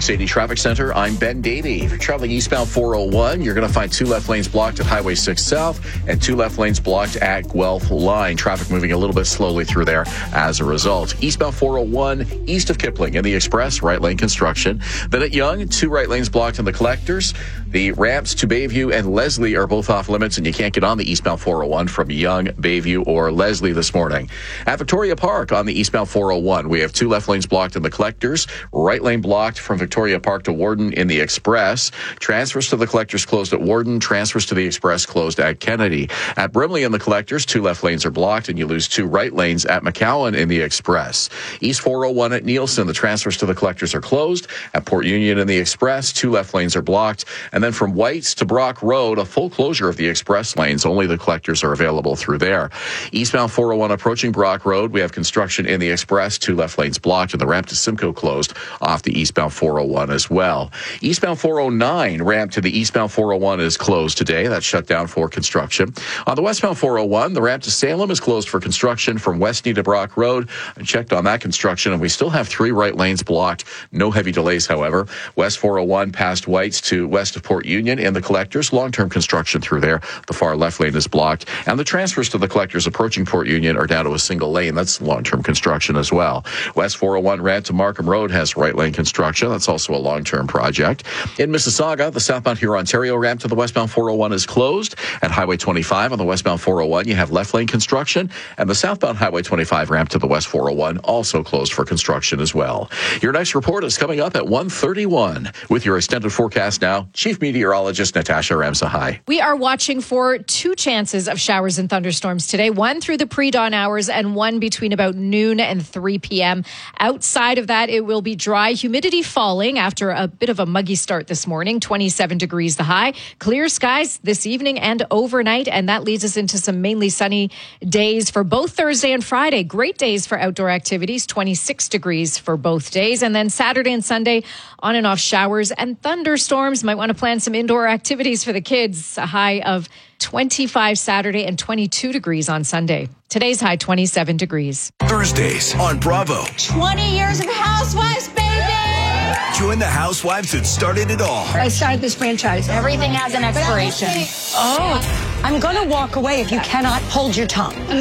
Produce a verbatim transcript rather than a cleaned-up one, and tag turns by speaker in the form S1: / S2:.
S1: six eighty Traffic Center, I'm Ben Davey. If you're traveling eastbound four oh one, you're going to find two left lanes blocked at Highway six South and two left lanes blocked at Guelph Line. Traffic moving a little bit slowly through there as a result. Eastbound four oh one, east of Kipling in the Express, right lane construction. Then at Yonge, two right lanes blocked in the Collectors. The ramps to Bayview and Leslie are both off limits, and you can't get on the eastbound four oh one from Yonge, Bayview, or Leslie this morning. At Victoria Park on the eastbound four oh one, we have two left lanes blocked in the Collectors, right lane blocked from Victoria Park to Warden in the Express. Transfers to the Collectors closed at Warden, transfers to the Express closed at Kennedy. At Brimley in the Collectors, two left lanes are blocked, and you lose two right lanes at McCowan in the Express. East four oh one at Nielsen, the transfers to the Collectors are closed. At Port Union in the Express, two left lanes are blocked. And then from Whites to Brock Road, a full closure of the Express lanes. Only the Collectors are available through there. Eastbound four oh one approaching Brock Road, we have construction in the Express, two left lanes blocked, and the ramp to Simcoe closed off the eastbound four oh one as well. Eastbound four oh nine, ramp to the eastbound four oh one is closed today. That's shut down for construction. On the westbound four oh one, the ramp to Salem is closed for construction from Westney to Brock Road. I checked on that construction, and we still have three right lanes blocked. No heavy delays, however. West four oh one past Whites to west of Port Union in the Collectors. Long-term construction through there. The far left lane is blocked. And the transfers to the Collectors approaching Port Union are down to a single lane. That's long-term construction as well. West four oh one ramp to Markham Road has right lane construction. That's also a long-term project. In Mississauga, the southbound Huron-Ontario ramp to the westbound four oh one is closed. At Highway twenty-five on the westbound four oh one, you have left lane construction. And the southbound Highway twenty-five ramp to the west four oh one also closed for construction as well. Your next report is coming up at one thirty-one. With your extended forecast now, Chief Meteorologist Natasha Ramsahai.
S2: We are watching for two chances of showers and thunderstorms today, one through the pre-dawn hours and one between about noon and three p.m. Outside of that, it will be dry. Humidity falling after a bit of a muggy start this morning, twenty-seven degrees the high. Clear skies this evening and overnight, and that leads us into some mainly sunny days for both Thursday and Friday. Great days for outdoor activities, twenty-six degrees for both days. And then Saturday and Sunday, on and off showers and thunderstorms. Might want to plan some indoor activities for the kids. A high of twenty-five Saturday and twenty-two degrees on Sunday. Today's high, twenty-seven degrees.
S3: Thursdays on Bravo.
S4: twenty years of Housewives, baby!
S3: Join the housewives that started it all.
S4: I started this franchise.
S5: Everything has an expiration.
S4: Oh. I'm going to walk away if you cannot hold your tongue.